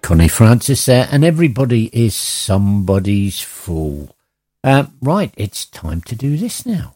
Connie Francis there, and everybody is somebody's fool. Right, it's time to do this now.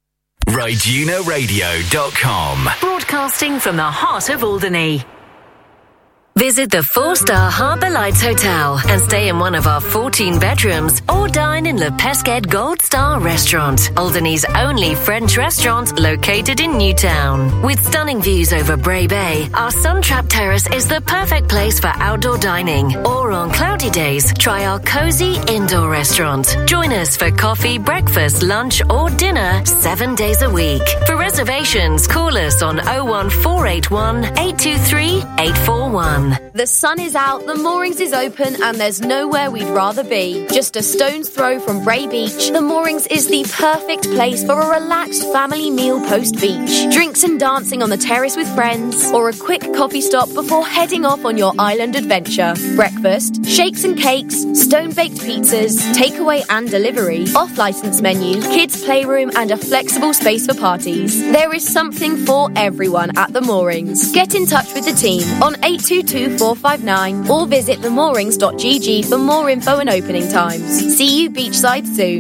RideUnoRadio.com. Broadcasting from the heart of Alderney. Visit the 4-star Harbour Lights Hotel and stay in one of our 14 bedrooms or dine in Le Pesquet Gold Star Restaurant, Alderney's only French restaurant located in Newtown. With stunning views over Bray Bay, our sun-trapped terrace is the perfect place for outdoor dining. Or on cloudy days, try our cosy indoor restaurant. Join us for coffee, breakfast, lunch or dinner 7 days a week. For reservations, call us on 01481 823 841. The sun is out, the moorings is open, and there's nowhere we'd rather be. Just a stone's throw from Bray Beach, the moorings is the perfect place for a relaxed family meal post-beach. Drinks and dancing on the terrace with friends, or a quick coffee stop before heading off on your island adventure. Breakfast, shakes and cakes, stone-baked pizzas, takeaway and delivery, off-licence menu, kids' playroom, and a flexible space for parties. There is something for everyone at the moorings. Get in touch with the team on 822 459 or visit themoorings.gg for more info and opening times. See you beachside soon.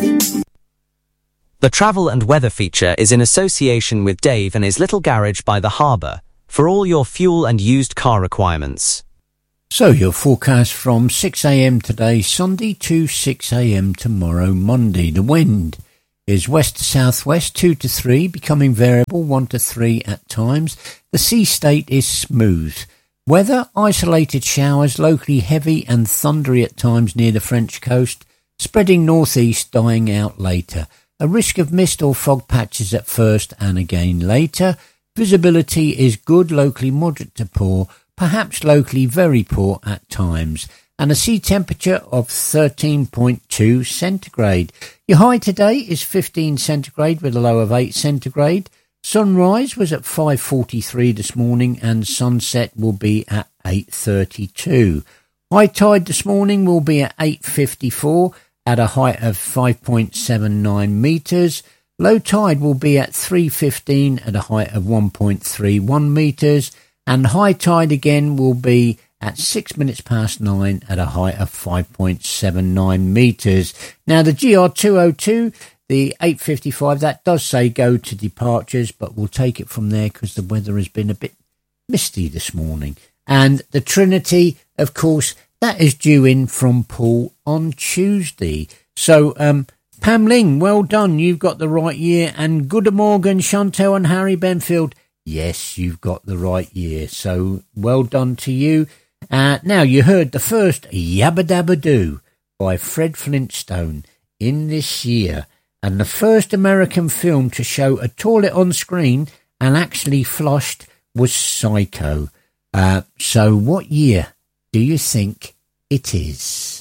The travel and weather feature is in association with Dave and his little garage by the harbour for all your fuel and used car requirements. So your forecast from 6 a.m. today, Sunday, to 6 a.m. tomorrow, Monday. The wind is west to southwest, 2 to 3, becoming variable, 1 to 3 at times. The sea state is smooth. Weather, isolated showers, locally heavy and thundery at times near the French coast, spreading northeast, dying out later. A risk of mist or fog patches at first and again later. Visibility is good, locally moderate to poor, perhaps locally very poor at times. And a sea temperature of 13.2 centigrade. Your high today is 15 centigrade with a low of 8 centigrade. Sunrise was at 5:43 this morning and sunset will be at 8:32. High tide this morning will be at 8:54 at a height of 5.79 metres. Low tide will be at 3:15 at a height of 1.31 metres. And high tide again will be at 6 minutes past 9 at a height of 5.79 metres. Now the GR202, the 8:55, that does say go to departures, but we'll take it from there because the weather has been a bit misty this morning. And the Trinity, of course, that is due in from Poole on Tuesday. So, Pam Ling, well done. You've got the right year. And good morgen, Chantel and Harry Benfield. Yes, you've got the right year. So, well done to you. Now, you heard the first Yabba Dabba Doo by Fred Flintstone in this year. And the first American film to show a toilet on screen and actually flushed was Psycho. So what year do you think it is?